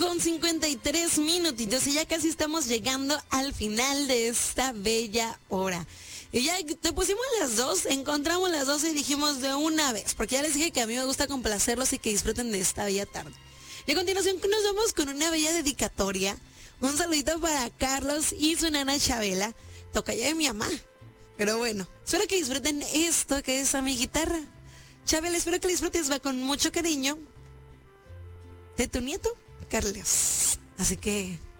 con 53 minutitos y ya casi estamos llegando al final de esta bella hora. Y ya te pusimos las dos, encontramos las dos y dijimos de una vez, porque ya les dije que a mí me gusta complacerlos y que disfruten de esta bella tarde. Y a continuación nos vamos con una bella dedicatoria. Un saludito para Carlos y su nana Chabela, tocaya de mi mamá. Pero bueno, espero que disfruten esto que es a mi guitarra. Chabela, espero que disfrutes, va con mucho cariño de tu nieto, Carlos. Así que